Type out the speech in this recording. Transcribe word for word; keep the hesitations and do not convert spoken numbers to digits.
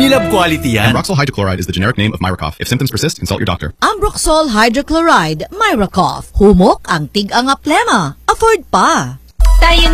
Unilab quality yan. Ambroxol hydrochloride is the generic name of Myracough. If symptoms persist, consult your doctor. Ambroxol hydrochloride, Myracough. Humok ang tig-anga plema. Afford pa. Tayo